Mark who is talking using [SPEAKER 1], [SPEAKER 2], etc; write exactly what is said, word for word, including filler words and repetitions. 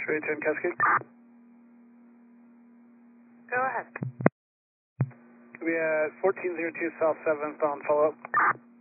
[SPEAKER 1] three ten Cascade.
[SPEAKER 2] Go ahead.
[SPEAKER 1] We at fourteen zero two South seventh on follow up.